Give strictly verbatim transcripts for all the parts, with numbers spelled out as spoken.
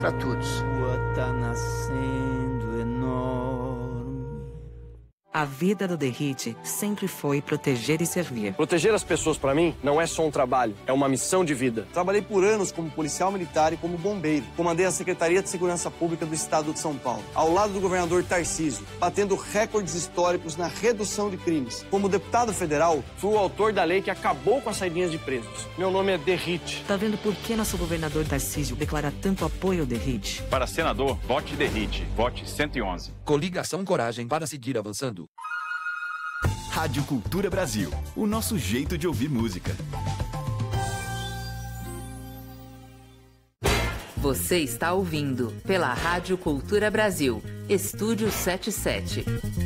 Para todos. Lua tá nascendo enorme. A vida do Derrite sempre foi proteger e servir. Proteger as pessoas, para mim, não é só um trabalho, é uma missão de vida. Trabalhei por anos como policial militar e como bombeiro. Comandei a Secretaria de Segurança Pública do Estado de São Paulo, ao lado do governador Tarcísio, batendo recordes históricos na redução de crimes. Como deputado federal, fui o autor da lei que acabou com as saidinhas de presos. Meu nome é Derrite. Tá vendo por que nosso governador Tarcísio declara tanto apoio ao Derrite? Para senador, vote Derrite. Vote cento e onze. Coligação Coragem para seguir avançando. Rádio Cultura Brasil, o nosso jeito de ouvir música. Você está ouvindo pela Rádio Cultura Brasil, Estúdio setenta e sete.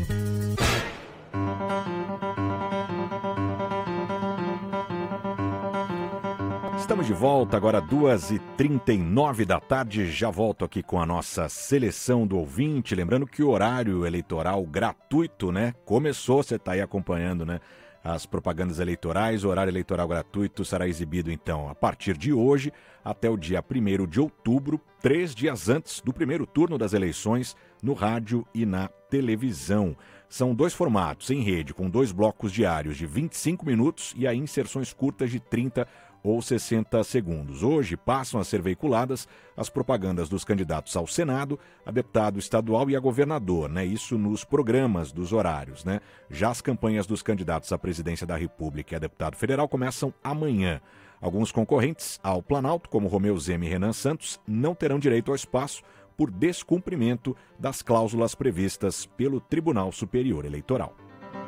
Estamos de volta, agora duas e trinta e nove da tarde. Já volto aqui com a nossa seleção do ouvinte. Lembrando que o horário eleitoral gratuito, né? Começou, você está aí acompanhando, né? As propagandas eleitorais. O horário eleitoral gratuito será exibido, então, a partir de hoje até o dia primeiro de outubro, três dias antes do primeiro turno das eleições, no rádio e na televisão. São dois formatos em rede, com dois blocos diários de vinte e cinco minutos e aí inserções curtas de trinta ou sessenta segundos. Hoje passam a ser veiculadas as propagandas dos candidatos ao Senado, a deputado estadual e a governador, né? Isso nos programas dos horários, né? Já as campanhas dos candidatos à presidência da República e a deputado federal começam amanhã. Alguns concorrentes ao Planalto, como Romeu Zema e Renan Santos, não terão direito ao espaço por descumprimento das cláusulas previstas pelo Tribunal Superior Eleitoral.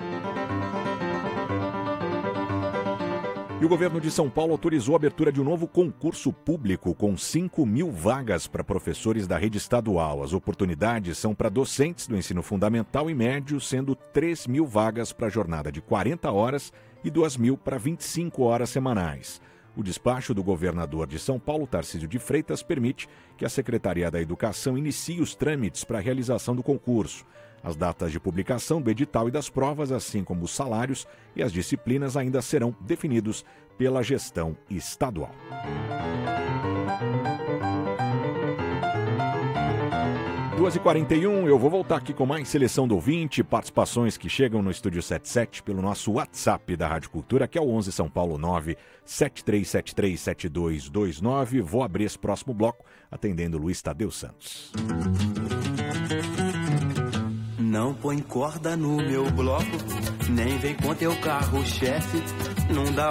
E o governo de São Paulo autorizou a abertura de um novo concurso público com cinco mil vagas para professores da rede estadual. As oportunidades são para docentes do ensino fundamental e médio, sendo três mil vagas para a jornada de quarenta horas e duas mil para vinte e cinco horas semanais. O despacho do governador de São Paulo, Tarcísio de Freitas, permite que a Secretaria da Educação inicie os trâmites para a realização do concurso. As datas de publicação do edital e das provas, assim como os salários e as disciplinas, ainda serão definidos pela gestão estadual. duas e quarenta e um, eu vou voltar aqui com mais seleção do ouvinte, participações que chegam no Estúdio setenta e sete pelo nosso WhatsApp da Rádio Cultura, que é o onze São Paulo nove sete três sete três sete dois dois nove. Vou abrir esse próximo bloco atendendo Luiz Tadeu Santos. Não põe corda no meu bloco, nem vem com teu carro, chefe, não dá